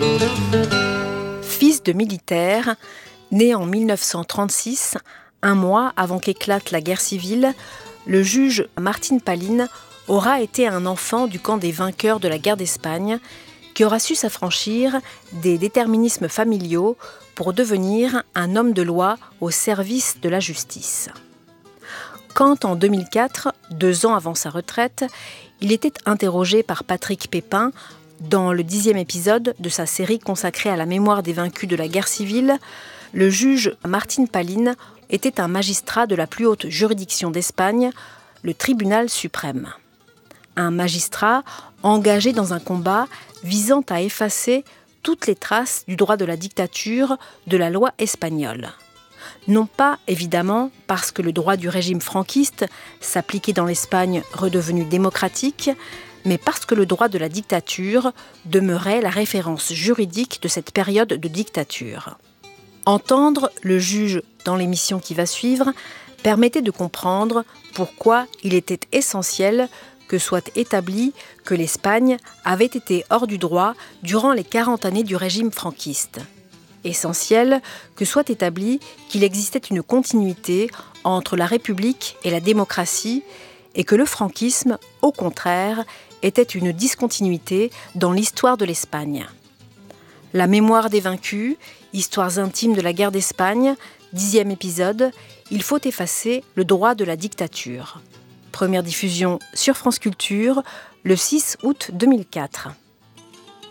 Fils de militaire, né en 1936, un mois avant qu'éclate la guerre civile, le juge Martín Pallín aura été un enfant du camp des vainqueurs de la guerre d'Espagne qui aura su s'affranchir des déterminismes familiaux pour devenir un homme de loi au service de la justice. Quand en 2004, 2 ans avant sa retraite, il était interrogé par Patrick Pépin dans le 10e épisode de sa série consacrée à la mémoire des vaincus de la guerre civile, le juge Martín Pallín était un magistrat de la plus haute juridiction d'Espagne, le tribunal suprême. Un magistrat engagé dans un combat visant à effacer toutes les traces du droit de la dictature de la loi espagnole. Non pas, évidemment, parce que le droit du régime franquiste s'appliquait dans l'Espagne redevenue démocratique, mais parce que le droit de la dictature demeurait la référence juridique de cette période de dictature. Entendre le juge dans l'émission qui va suivre permettait de comprendre pourquoi il était essentiel que soit établi que l'Espagne avait été hors du droit durant les 40 années du régime franquiste. Essentiel que soit établi qu'il existait une continuité entre la République et la démocratie et que le franquisme, au contraire, était une discontinuité dans l'histoire de l'Espagne. La mémoire des vaincus, histoires intimes de la guerre d'Espagne, 10e épisode, il faut effacer le droit de la dictature. Première diffusion sur France Culture, le 6 août 2004.